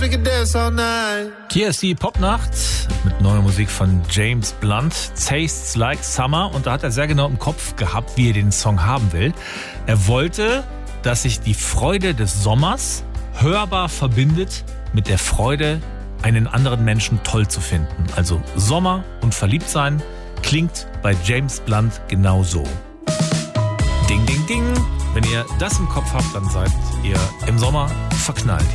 Hier ist die Popnacht mit neuer Musik von James Blunt, Tastes Like Summer. Und da hat er sehr genau im Kopf gehabt, wie er den Song haben will. Er wollte, dass sich die Freude des Sommers hörbar verbindet mit der Freude, einen anderen Menschen toll zu finden. Also Sommer und Verliebtsein klingt bei James Blunt genau so. Ding, ding, ding. Wenn ihr das im Kopf habt, dann seid ihr im Sommer verknallt.